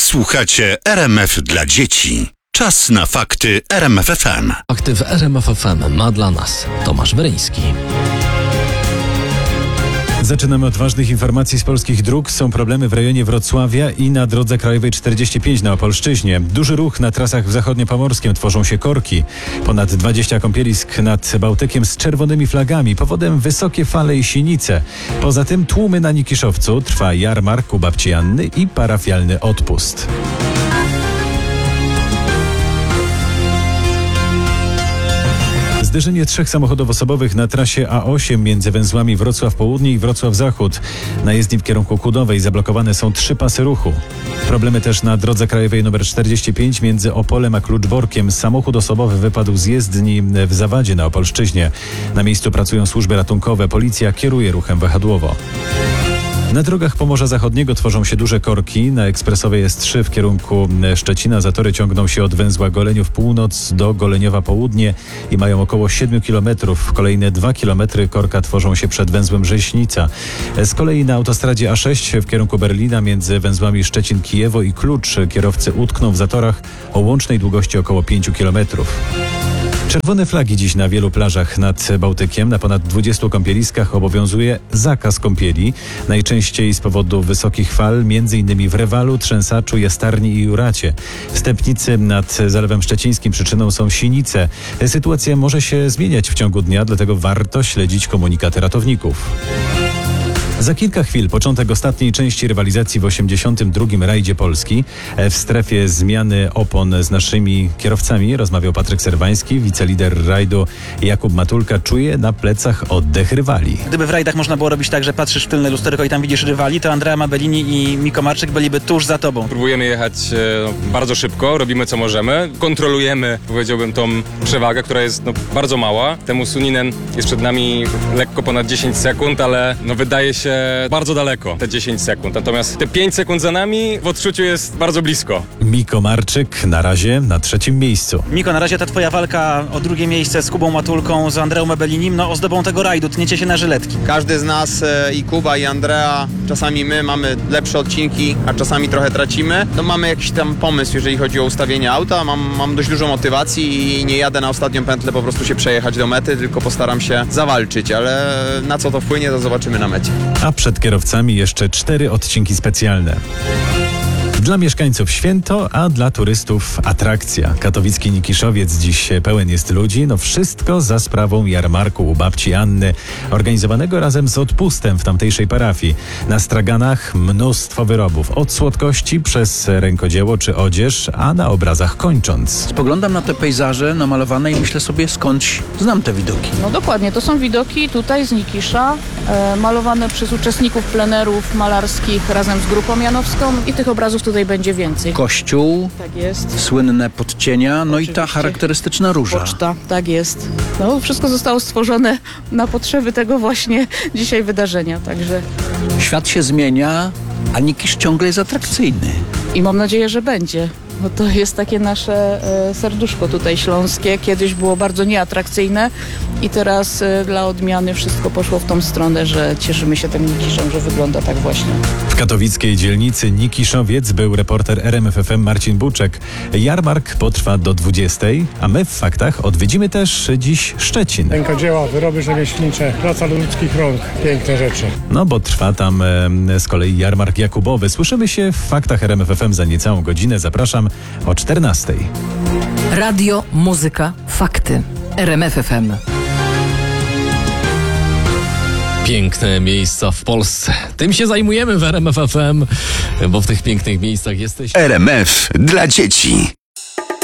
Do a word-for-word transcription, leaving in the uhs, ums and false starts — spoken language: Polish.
Słuchacie R M F dla dzieci. Czas na fakty R M F F M. Fakty w R M F F M ma dla nas Tomasz Weryński. Zaczynamy od ważnych informacji z polskich dróg. Są problemy w rejonie Wrocławia i na drodze krajowej czterdzieści pięć na Opolszczyźnie. Duży ruch na trasach w zachodniopomorskiem, tworzą się korki. Ponad dwadzieścia kąpielisk nad Bałtykiem z czerwonymi flagami. Powodem wysokie fale i sinice. Poza tym tłumy na Nikiszowcu, trwa jarmark u babci Anny i parafialny odpust. Zderzenie trzech samochodów osobowych na trasie A osiem między węzłami Wrocław Południe i Wrocław Zachód. Na jezdni w kierunku Kudowej zablokowane są trzy pasy ruchu. Problemy też na drodze krajowej nr czterdzieści pięć między Opolem a Kluczborkiem. Samochód osobowy wypadł z jezdni w Zawadzie na Opolszczyźnie. Na miejscu pracują służby ratunkowe. Policja kieruje ruchem wahadłowo. Na drogach Pomorza Zachodniego tworzą się duże korki. Na ekspresowej S trzy w kierunku Szczecina zatory ciągną się od węzła Goleniów Północ do Goleniowa Południe i mają około siedmiu kilometrów. Kolejne dwa kilometry korka tworzą się przed węzłem Rześnica. Z kolei na autostradzie A sześć w kierunku Berlina między węzłami Szczecin-Kijewo i Klucz kierowcy utkną w zatorach o łącznej długości około pięciu kilometrów. Czerwone flagi dziś na wielu plażach nad Bałtykiem. Na ponad dwudziestu kąpieliskach obowiązuje zakaz kąpieli. Najczęściej z powodu wysokich fal, między innymi w Rewalu, Trzęsaczu, Jastarni i Juracie. W Stępnicy nad Zalewem Szczecińskim przyczyną są sinice. Sytuacja może się zmieniać w ciągu dnia, dlatego warto śledzić komunikaty ratowników. Za kilka chwil początek ostatniej części rywalizacji w osiemdziesiątym drugim rajdzie Polski. W strefie zmiany opon z naszymi kierowcami rozmawiał Patryk Serwański, wicelider rajdu Jakub Matulka. Czuje na plecach oddech rywali. Gdyby w rajdach można było robić tak, że patrzysz w tylne lusterko i tam widzisz rywali, to Andrea Mabellini i Miko Marczyk byliby tuż za tobą. Próbujemy jechać e, bardzo szybko, robimy co możemy, kontrolujemy, powiedziałbym, tą przewagę, która jest no, bardzo mała. Temu Suninen jest przed nami lekko ponad dziesięć sekund, ale no, wydaje się bardzo daleko, te dziesięć sekund. Natomiast te pięć sekund za nami w odczuciu jest bardzo blisko. Miko Marczyk na razie na trzecim miejscu. Miko, na razie ta twoja walka o drugie miejsce z Kubą Matulką, z Andreą Mabellinim, no ozdobą tego rajdu, tniecie się na żyletki. Każdy z nas, e, i Kuba, i Andrea, czasami my mamy lepsze odcinki, a czasami trochę tracimy. No mamy jakiś tam pomysł, jeżeli chodzi o ustawienie auta. Mam, mam dość dużo motywacji i nie jadę na ostatnią pętlę po prostu się przejechać do mety, tylko postaram się zawalczyć, ale na co to wpłynie, to zobaczymy na mecie. A przed kierowcami jeszcze cztery odcinki specjalne. Dla mieszkańców święto, a dla turystów atrakcja. Katowicki Nikiszowiec dziś pełen jest ludzi. No wszystko za sprawą jarmarku u babci Anny, organizowanego razem z odpustem w tamtejszej parafii. Na straganach mnóstwo wyrobów, od słodkości przez rękodzieło czy odzież, a na obrazach kończąc. Spoglądam na te pejzaże namalowane i myślę sobie, skądś znam te widoki. No dokładnie, to są widoki tutaj z Nikisza, e, malowane przez uczestników plenerów malarskich razem z grupą janowską i tych obrazów tutaj będzie więcej. Kościół, Tak jest. słynne podcienia, no Oczywiście. i ta charakterystyczna róża. Poczta, tak jest. No, wszystko zostało stworzone na potrzeby tego właśnie dzisiaj wydarzenia, także Świat się zmienia, a Nikisz ciągle jest atrakcyjny. i mam nadzieję, że będzie. Bo to jest takie nasze e, serduszko tutaj śląskie. Kiedyś było bardzo nieatrakcyjne i teraz e, dla odmiany wszystko poszło w tą stronę, że cieszymy się tym Nikiszem, że wygląda tak właśnie. W katowickiej dzielnicy Nikiszowiec był reporter R M F F M Marcin Buczek. Jarmark potrwa do dwudziestej, a my w faktach odwiedzimy też dziś Szczecin. Rękodzieła, wyroby rzemieślnicze, praca ludzkich rąk, piękne rzeczy. No bo trwa tam e, z kolei jarmark Jakubowy. Słyszymy się w faktach R M F F M za niecałą godzinę. Zapraszam o czternastej. Radio, muzyka, fakty. R M F F M. Piękne miejsca w Polsce. Tym się zajmujemy w R M F F M, bo w tych pięknych miejscach jesteś. R M F dla dzieci.